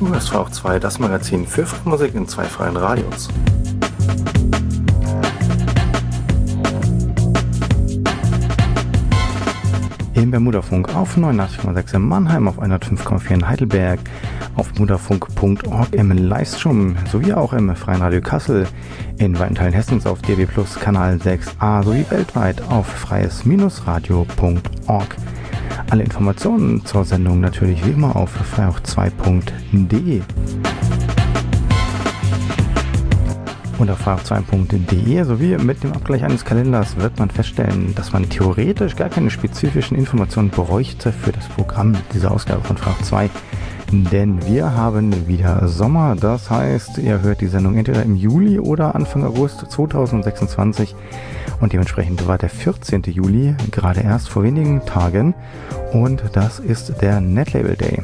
Du hörst Frauch 2, das Magazin für freie Musik in 2 freien Radios. Im Bermudafunk auf 89,6 in Mannheim, auf 105,4 in Heidelberg, auf mudafunk.org im Livestream sowie auch im Freien Radio Kassel, in weiten Teilen Hessens auf DB Plus Kanal 6a sowie weltweit auf freies-radio.org. Alle Informationen zur Sendung natürlich wie immer auf freihoch2.de. Und auf freihoch2.de sowie mit dem Abgleich eines Kalenders wird man feststellen, dass man theoretisch gar keine spezifischen Informationen bräuchte für das Programm dieser Ausgabe von Freihoch 2. Denn wir haben wieder Sommer, das heißt, ihr hört die Sendung entweder im Juli oder Anfang August 2026 und dementsprechend war der 14. Juli gerade erst vor wenigen Tagen und das ist der Netlabel Day.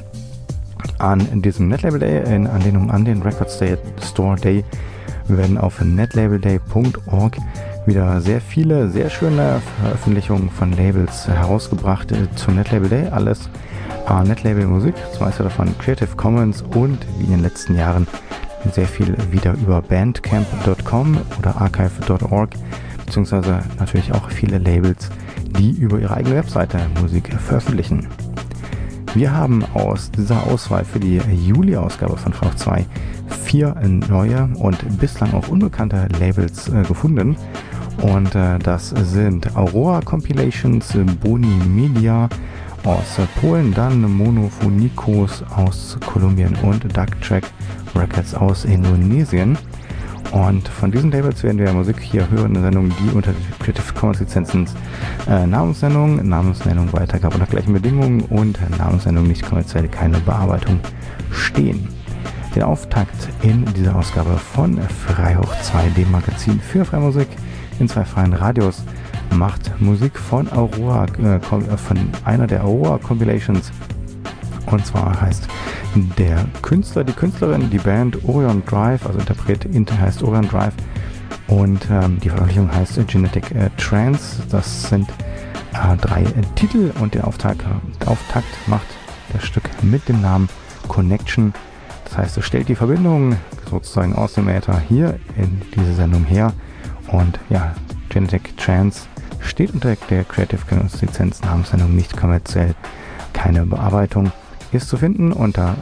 An diesem Netlabel Day, in Anlehnung an den Record Store Day, werden auf netlabelday.org wieder sehr viele, sehr schöne Veröffentlichungen von Labels herausgebracht zum Netlabel Day. Alles Netlabel Musik, das meiste davon Creative Commons und wie in den letzten Jahren sehr viel wieder über bandcamp.com oder archive.org, beziehungsweise natürlich auch viele Labels, die über ihre eigene Webseite Musik veröffentlichen. Wir haben aus dieser Auswahl für die Juli-Ausgabe von Freihoch 2 4 neue und bislang auch unbekannte Labels gefunden. Und das sind Aurora Compilations, Boni Media aus Polen, dann Monophonikos aus Kolumbien und Dark Track Records aus Indonesien. Und von diesen Labels werden wir Musik hier hören, eine Sendung, die unter Creative Commons Lizenzen Namensnennung, Weitergabe unter gleichen Bedingungen und Namensnennung nicht kommerziell, keine Bearbeitung stehen. Den Auftakt in dieser Ausgabe von Freihoch 2, dem Magazin für freie Musik in 2 freien Radios, macht Musik von Aurora, von einer der Aurora Compilations. Und zwar heißt der Künstler, die Künstlerin, die Band Orion Drive, also Interpret heißt Orion Drive und die Veröffentlichung heißt Genetic Trance. Das sind 3 Titel und den Auftakt macht das Stück mit dem Namen Connection. Das heißt, es stellt die Verbindung sozusagen aus dem Äther hier in diese Sendung her. Und ja, Genetic Trance steht unter der Creative Commons Lizenz, Namensnennung nicht kommerziell, keine Bearbeitung, ist zu finden unter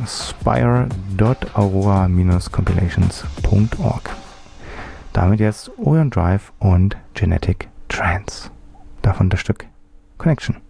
spire.aurora-compilations.org. Damit jetzt Orion Drive und Genetic Trance. Davon das Stück Connection.